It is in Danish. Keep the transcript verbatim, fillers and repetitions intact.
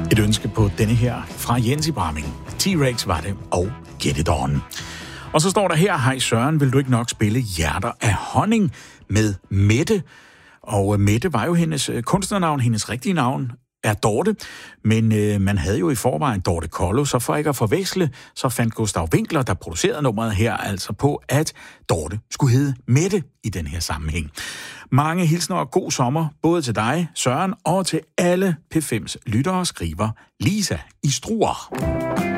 Et ønske på denne her fra Jens i Bramming. T-Rex var det, og Get It On. Og så står der her, hej Søren, vil du ikke nok spille Hjerter af Honning med Mette? Og Mette var jo hendes kunstnernavn, hendes rigtige navn er Dorte, men øh, man havde jo i forvejen Dorte Kollo, så for ikke at forveksle, så fandt Gustav Winkler, der producerede nummeret her, altså på, at Dorte skulle hedde Mette i den her sammenhæng. Mange hilsner og god sommer, både til dig, Søren, og til alle P fems lyttere, skriver Lisa i Struer.